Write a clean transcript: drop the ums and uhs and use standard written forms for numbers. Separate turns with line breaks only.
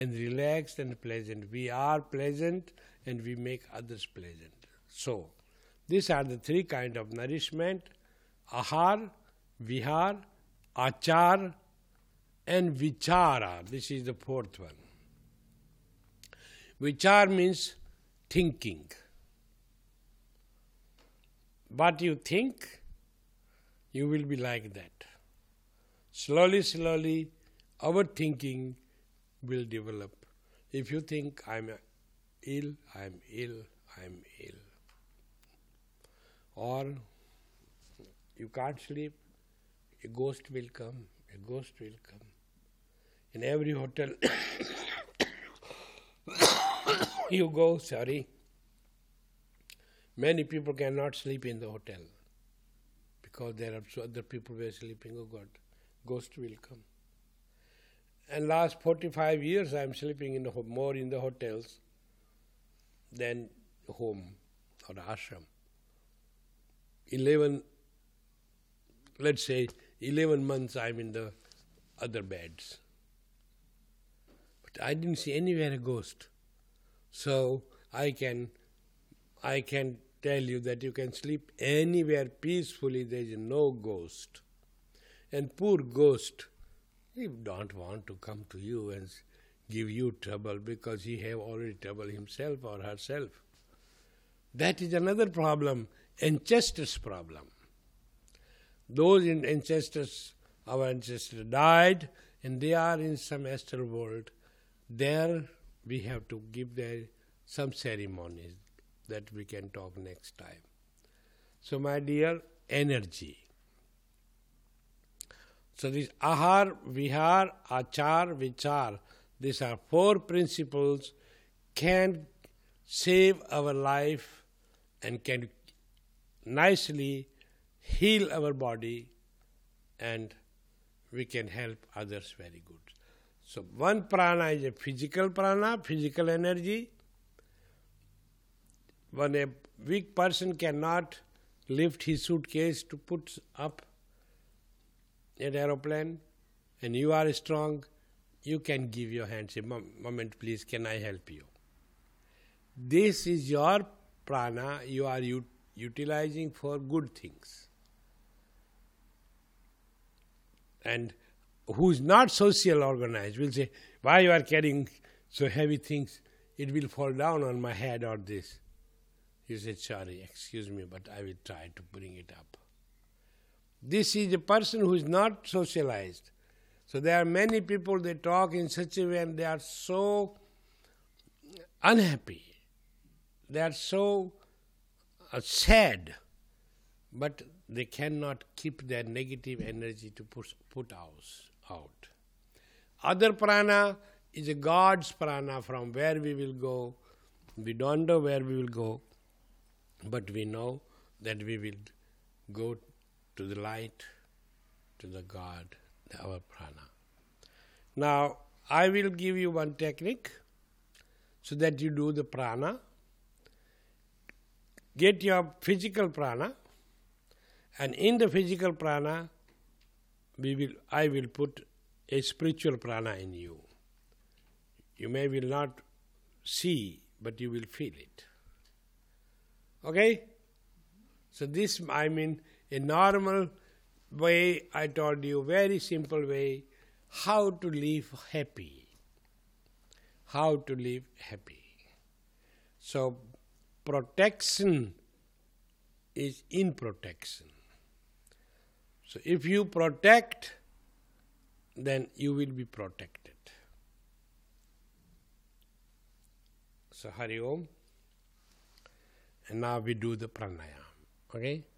and relaxed and pleasant. We are pleasant and we make others pleasant. So, these are the three kinds of nourishment: ahar, vihar, achar, and vichara. This is the fourth one. Vichar means thinking. What you think, you will be like that. Slowly, slowly, our thinking will develop. If you think, I'm ill, I'm ill, I'm ill. Or you can't sleep, a ghost will come, a ghost will come. In every hotel you go, many people cannot sleep in the hotel because there are other people who are sleeping. Oh God, ghost will come. And last 45 years I am sleeping in more in the hotels than home or ashram. 11 months I am in the other beds. But I didn't see anywhere a ghost. So I can tell you that you can sleep anywhere peacefully, there is no ghost. And poor ghost, he don't want to come to you and give you trouble because he have already trouble himself or herself. That is another problem, ancestors' problem. Those ancestors, our ancestors died and they are in some astral world. There we have to give them some ceremonies that we can talk next time. So my dear, energy. So this ahar, vihar, achar, vichar, these are four principles can save our life and can nicely heal our body and we can help others very good. So one prana is a physical prana, physical energy. When a weak person cannot lift his suitcase to put up an aeroplane and you are strong, you can give your hand, say, moment please, can I help you? This is your prana you are utilizing for good things. And who is not social organized will say, why you are carrying so heavy things? It will fall down on my head or this. You say, sorry, excuse me, but I will try to bring it up. This is a person who is not socialized. So there are many people, they talk in such a way and they are so unhappy. They are so sad. But they cannot keep their negative energy to put out. Other prana is a God's prana from where we will go. We don't know where we will go, but we know that we will go to the light, to the God, our prana. Now, I will give you one technique so that you do the prana. Get your physical prana, and in the physical prana, I will put a spiritual prana in you. You will not see, but you will feel it. Okay? So this, a normal way, I told you, very simple way, how to live happy. How to live happy. So, protection is in protection. So if you protect, then you will be protected. So Hari Om. And now we do the pranayama. Okay?